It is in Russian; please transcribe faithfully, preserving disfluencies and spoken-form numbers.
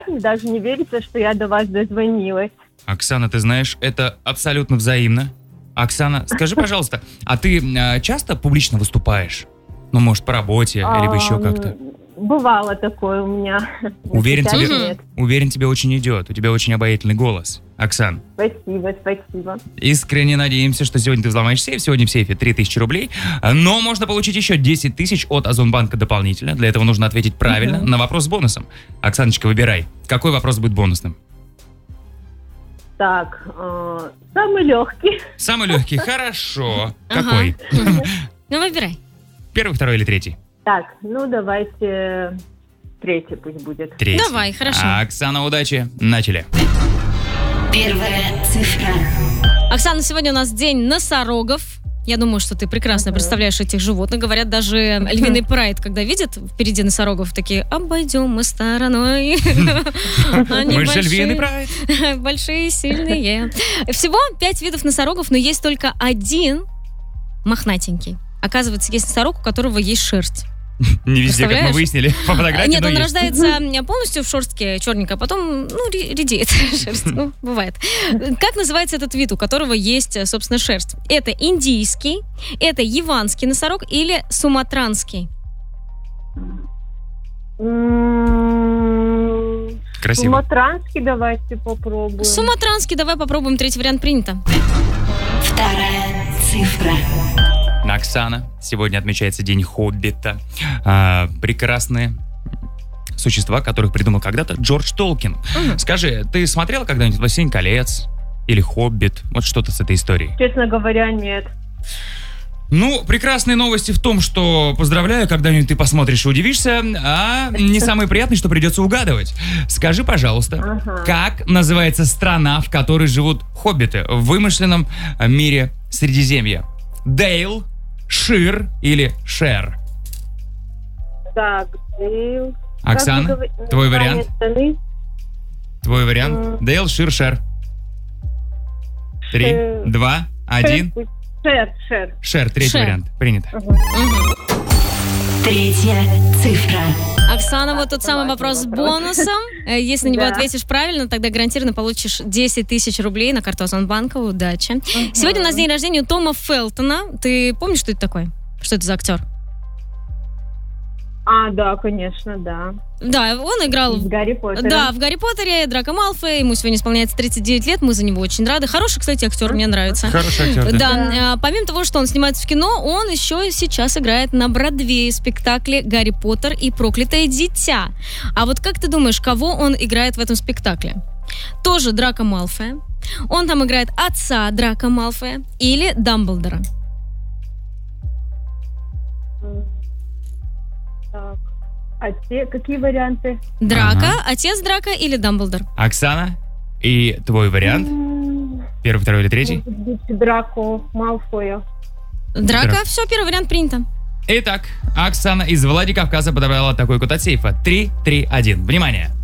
Даже не верится, что я до вас дозвонилась. Оксана, ты знаешь, это абсолютно взаимно. Оксана, скажи, пожалуйста, а ты э, часто публично выступаешь? Ну, может, по работе, А, либо еще как-то? Бывало такое у меня. Уверен, Сейчас тебе, нет. уверен, тебе очень идет. У тебя очень обаятельный голос, Оксан. Спасибо, спасибо. Искренне надеемся, что сегодня ты взломаешь сейф. Сегодня в сейфе три тысячи рублей. Но можно получить еще десять тысяч от Озонбанка дополнительно. Для этого нужно ответить правильно uh-huh. на вопрос с бонусом. Оксаночка, выбирай. Какой вопрос будет бонусным? Так, э, самый легкий. Самый легкий, хорошо. Какой? Ну, выбирай. Первый, второй или третий? Так, ну давайте третий пусть будет. Третий. Давай, хорошо. Оксана, удачи. Начали. Первая цифра. Оксана, сегодня у нас день носорогов. Я думаю, что ты прекрасно uh-huh. представляешь этих животных. Говорят, даже львиный прайд, когда видят впереди носорогов, такие: обойдем мы стороной. Мы же львиный прайд. Большие, сильные. Всего пять видов носорогов, но есть только один мохнатенький. Оказывается, есть носорог, у которого есть шерсть. Не везде, как мы выяснили по фотографии. Нет, он есть. рождается полностью в шерстке черненько, а потом, ну, редеет шерсть. Ну, бывает. Как называется этот вид, у которого есть, собственно, шерсть? Это индийский, это яванский носорог или суматранский? Красиво. Суматранский давайте попробуем. Суматранский, давай попробуем. Третий вариант принято. Вторая цифра. Оксана, сегодня отмечается День Хоббита. А, прекрасные существа, которых придумал когда-то Джордж Толкин. Угу. Скажи, ты смотрела когда-нибудь «Властелин колец» или «Хоббит»? Вот что-то с этой историей. Честно говоря, нет. Ну, прекрасные новости в том, что, поздравляю, когда-нибудь ты посмотришь и удивишься, а не самое приятное, что придется угадывать. Скажи, пожалуйста, ага. как называется страна, в которой живут хоббиты в вымышленном мире Средиземья? Дейл, Шир или Шер? Так, Дейл. Оксана, твой вариант? Страны? Твой вариант? Mm. Дейл, Шир, Шер. Три, Шер. два, один. Шер, Шер. Шер, третий Шер. вариант. Принято. Uh-huh. Uh-huh. Третья цифра. Оксана, вот тот самый вопрос с бонусом. Если на него да. ответишь правильно, тогда гарантированно получишь десять тысяч рублей на карту Озонбанка. Удачи. Uh-huh. Сегодня у нас день рождения у Тома Фелтона. Ты помнишь, что это такое? Что это за актер? А, да, конечно, да. Да, он играл в Гарри Поттере. Да, в Гарри Поттере, Драко Малфой. Ему сегодня исполняется тридцать девять лет, мы за него очень рады. Хороший, кстати, актер, мне нравится. Хороший актер, да. Да, да. Помимо того, что он снимается в кино, он еще сейчас играет на Бродвее в спектакле «Гарри Поттер и проклятое дитя». А вот как ты думаешь, кого он играет в этом спектакле? Тоже Драко Малфоя. Он там играет отца Драко Малфоя или Дамблдора? Так, а те, какие варианты? Драко, ага. отец Драко или Дамблдор? Оксана, и твой вариант? Mm. Первый, второй или третий? Драко Малфоя. Драко, Драко. Все, первый вариант принято. Итак, Оксана из Владикавказа подобрала такой код от сейфа. три три один. Внимание!